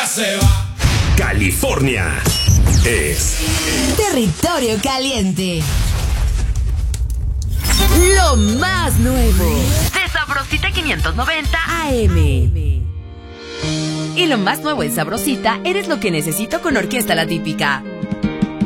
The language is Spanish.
nunca se va. California es Territorio Caliente. Lo más nuevo de Sabrosita 590 AM. Y lo más nuevo en Sabrosita, eres lo que necesito con Orquesta La Típica.